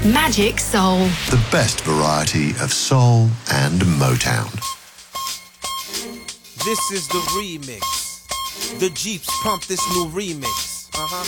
Magic Soul. The best variety of soul and Motown. This is the remix. The Jeeps pump this new remix.